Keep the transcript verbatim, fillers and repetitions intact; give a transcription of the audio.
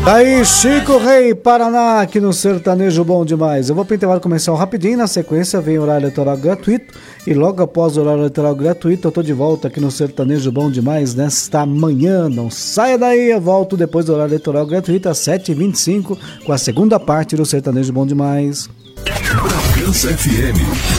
Aí, Chico Rei, Paraná, aqui no Sertanejo Bom Demais. Eu vou para o intervalo comercial rapidinho, na sequência vem o horário eleitoral gratuito. E logo após o horário eleitoral gratuito, eu tô de volta aqui no Sertanejo Bom Demais nesta manhã. Não saia daí, eu volto depois do horário eleitoral gratuito às sete e vinte e cinco com a segunda parte do Sertanejo Bom Demais. Bragança F M